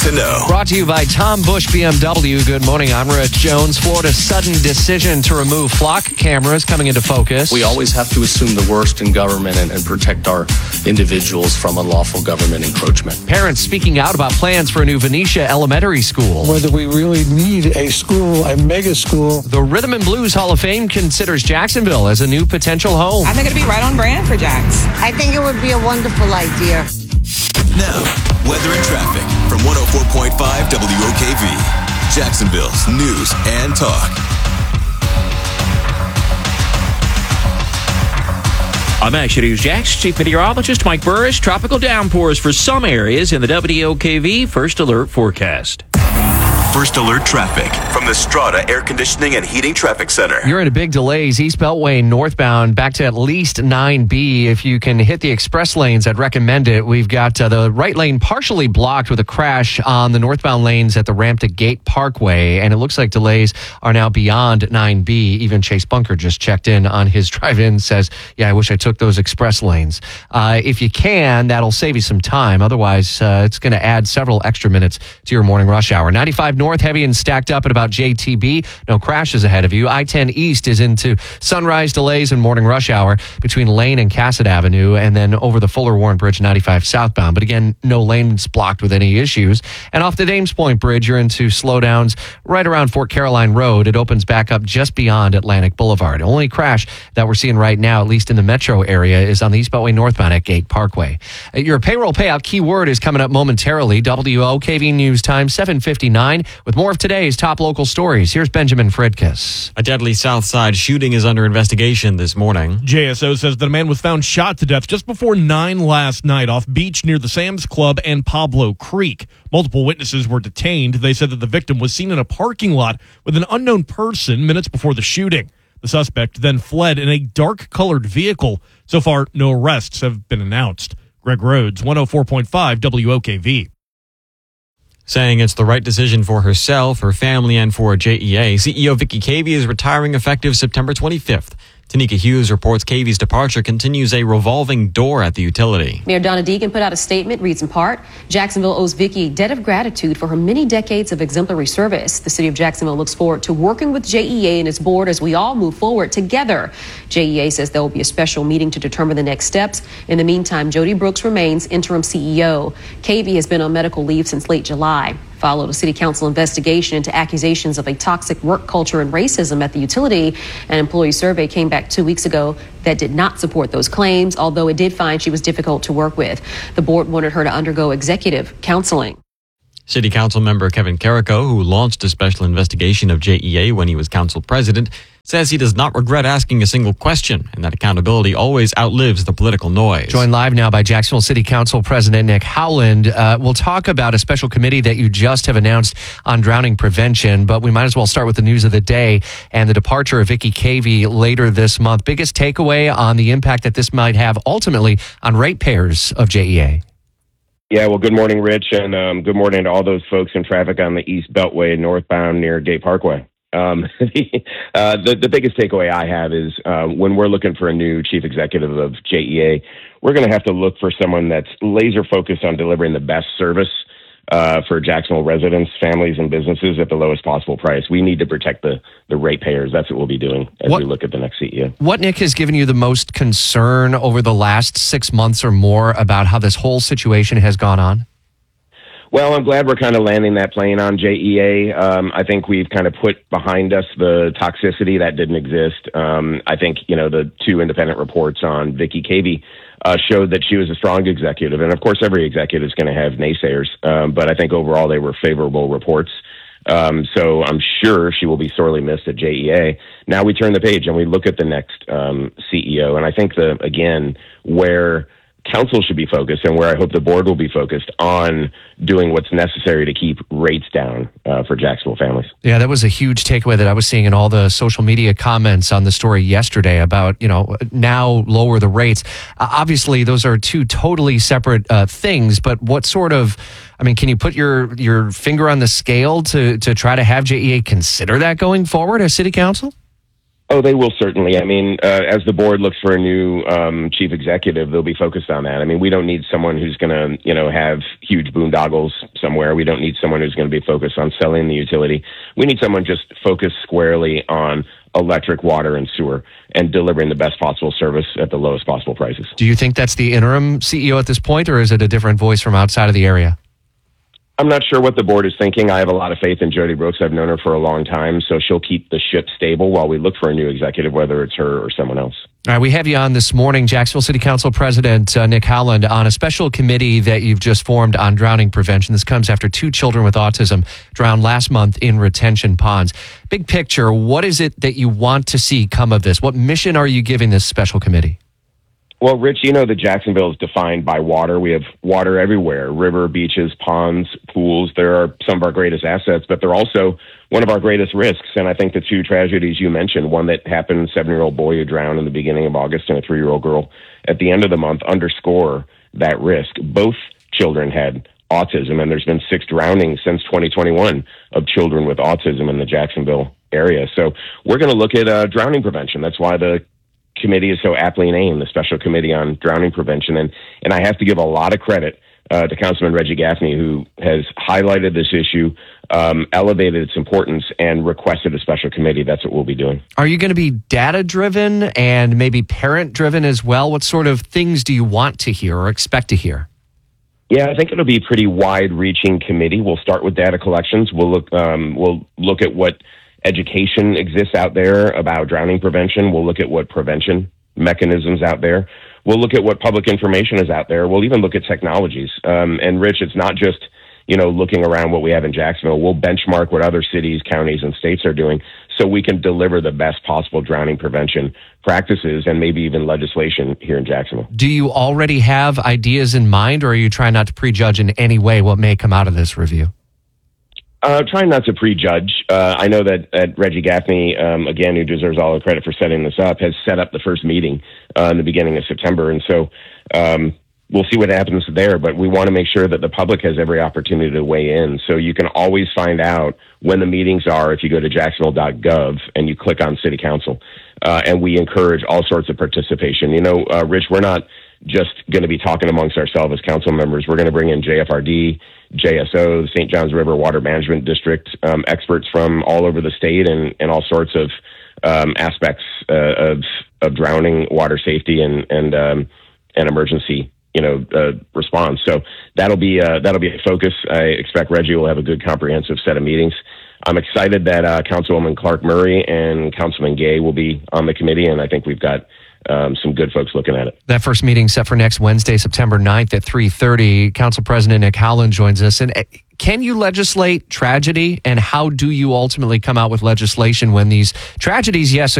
to know. Brought to you by Tom Bush BMW. Good morning, I'm Rich Jones. Florida's sudden decision to remove flock cameras coming into focus. We always have to assume the worst in government and protect our individuals from unlawful government encroachment. Parents speaking out about plans for a new Venetia Elementary School. Whether we really need a school, a mega school. The Rhythm and Blues Hall of Fame considers Jacksonville as a new potential home. I think it'd be right on brand for Jax. I think it would be a wonderful idea. Now, weather and traffic from 104.5 WOKV, Jacksonville's news and talk. I'm Action News Jax, Chief Meteorologist Mike Burris. Tropical downpours for some areas in the WOKV First Alert forecast. First Alert traffic from the Strata Air Conditioning and Heating Traffic Center. You're into big delays. East Beltway northbound back to at least 9B. If you can hit the express lanes, I'd recommend it. We've got the right lane partially blocked with a crash on the northbound lanes at the ramp to Gate Parkway. And it looks like delays are now beyond 9B. Even Chase Bunker just checked in on his drive-in, says, yeah, I wish I took those express lanes. If you can, that'll save you some time. Otherwise, it's going to add several extra minutes to your morning rush hour. 95 north, heavy and stacked up at about JTB. No crashes ahead of you. I-10 east is into sunrise delays and morning rush hour between Lane and Cassett Avenue, and then over the Fuller Warren Bridge 95 southbound. But again, no lanes blocked with any issues. And off the Dames Point Bridge, you're into slowdowns right around Fort Caroline Road. It opens back up just beyond Atlantic Boulevard. The only crash that we're seeing right now, at least in the metro area, is on the East Beltway northbound at Gate Parkway. Your payroll payout keyword is coming up momentarily. WOKV News Time 7:59 with more of today's top local stories. Here's Benjamin Fridkis. A deadly Southside shooting is under investigation this morning. JSO says that a man was found shot to death just before 9 last night off beach near the Sam's Club and Pablo Creek. Multiple witnesses were detained. They said that the victim was seen in a parking lot with an unknown person minutes before the shooting. The suspect then fled in a dark-colored vehicle. So far, no arrests have been announced. Greg Rhodes, 104.5 WOKV. Saying it's the right decision for herself, her family, and for JEA, CEO Vicky Cavey is retiring effective September 25th. Tanika Hughes reports Cavey's departure continues a revolving door at the utility. Mayor Donna Deegan put out a statement, reads in part, Jacksonville owes Vicky a debt of gratitude for her many decades of exemplary service. The city of Jacksonville looks forward to working with JEA and its board as we all move forward together. JEA says there will be a special meeting to determine the next steps. In the meantime, Jody Brooks remains interim CEO. Cavey has been on medical leave since late July. Followed a city council investigation into accusations of a toxic work culture and racism at the utility. An employee survey came back 2 weeks ago that did not support those claims, although it did find she was difficult to work with. The board wanted her to undergo executive counseling. City Council member Kevin Carrico, who launched a special investigation of JEA when he was council president, says he does not regret asking a single question and that accountability always outlives the political noise. Joined live now by Jacksonville City Council President Nick Howland. We'll talk about a special committee that you just have announced on drowning prevention, but we might as well start with the news of the day and the departure of Vicky Cavey later this month. Biggest takeaway on the impact that this might have ultimately on ratepayers of JEA? Yeah, well, good morning, Rich, and good morning to all those folks in traffic on the East Beltway northbound near Gate Parkway. The biggest takeaway I have is when we're looking for a new chief executive of JEA, we're going to have to look for someone that's laser focused on delivering the best service for Jacksonville residents, families, and businesses at the lowest possible price. We need to protect the ratepayers. That's what we'll be doing as we look at the next CEO. What, Nick, has given you the most concern over the last 6 months or more about how this whole situation has gone on? Well, I'm glad we're kind of landing that plane on JEA. I think we've kind of put behind us the toxicity that didn't exist. I think, the 2 independent reports on Vicky Cavey showed that she was a strong executive. And of course, every executive is going to have naysayers. But I think overall they were favorable reports. So I'm sure she will be sorely missed at JEA. Now we turn the page and we look at the next CEO. And I think where council should be focused and where I hope the board will be focused on doing what's necessary to keep rates down for Jacksonville families. Yeah, that was a huge takeaway that I was seeing in all the social media comments on the story yesterday about, now lower the rates. Obviously, those are 2 totally separate things, but what sort of, can you put your finger on the scale to try to have JEA consider that going forward as city council? Oh, they will certainly. I mean, as the board looks for a new chief executive, they'll be focused on that. I mean, we don't need someone who's going to, have huge boondoggles somewhere. We don't need someone who's going to be focused on selling the utility. We need someone just focused squarely on electric, water, and sewer and delivering the best possible service at the lowest possible prices. Do you think that's the interim CEO at this point, or is it a different voice from outside of the area? I'm not sure what the board is thinking. I have a lot of faith in Jody Brooks. I've known her for a long time, so she'll keep the ship stable while we look for a new executive, whether it's her or someone else. All right, we have you on this morning, Jacksonville City Council President Nick Howland, on a special committee that you've just formed on drowning prevention. This comes after 2 children with autism drowned last month in retention ponds. Big picture, what is it that you want to see come of this? What mission are you giving this special committee? Well, Rich, that Jacksonville is defined by water. We have water everywhere, river, beaches, ponds, pools. They're some of our greatest assets, but they're also one of our greatest risks. And I think the 2 tragedies you mentioned, one that happened, 7-year-old boy who drowned in the beginning of August and a 3-year-old girl at the end of the month, underscore that risk. Both children had autism, and there's been 6 drownings since 2021 of children with autism in the Jacksonville area. So we're going to look at drowning prevention. That's why the committee is so aptly named, the Special Committee on Drowning Prevention. And I have to give a lot of credit to Councilman Reggie Gaffney, who has highlighted this issue, elevated its importance, and requested a special committee. That's what we'll be doing. Are you going to be data-driven and maybe parent-driven as well? What sort of things do you want to hear or expect to hear? Yeah, I think it'll be a pretty wide-reaching committee. We'll start with data collections. We'll look at what education exists out there about drowning prevention. We'll look at what prevention mechanisms out there. We'll look at what public information is out there. We'll even look at technologies. And Rich, it's not just, looking around what we have in Jacksonville. We'll benchmark what other cities, counties, and states are doing so we can deliver the best possible drowning prevention practices and maybe even legislation here in Jacksonville. Do you already have ideas in mind, or are you trying not to prejudge in any way what may come out of this review? Trying not to prejudge. I know that Reggie Gaffney, again, who deserves all the credit for setting this up, has set up the first meeting in the beginning of September. And so we'll see what happens there. But we want to make sure that the public has every opportunity to weigh in. So you can always find out when the meetings are if you go to jacksonville.gov and you click on City Council. And we encourage all sorts of participation. Rich, we're not just going to be talking amongst ourselves as council members. We're going to bring in JFRD, JSO, the St. Johns River Water Management District, experts from all over the state and all sorts of aspects of drowning, water safety, and emergency response. So that'll be a focus. I expect Reggie will have a good comprehensive set of meetings. I'm excited that Councilwoman Clark Murray and Councilman Gay will be on the committee, and I think we've got some good folks looking at it. That first meeting set for next Wednesday, September 9th at 3:30. Council President Nick Howland joins us. And can you legislate tragedy? And how do you ultimately come out with legislation when these tragedies, yes,